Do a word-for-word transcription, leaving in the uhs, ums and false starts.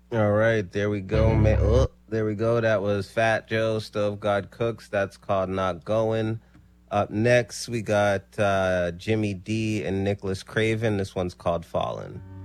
All right, there we go, man. Oh, there we go. That was Fat Joe, Stove God Cooks. That's called Not Going. Up next, we got uh, Jimmy D and Nicholas Craven. This one's called Fallen.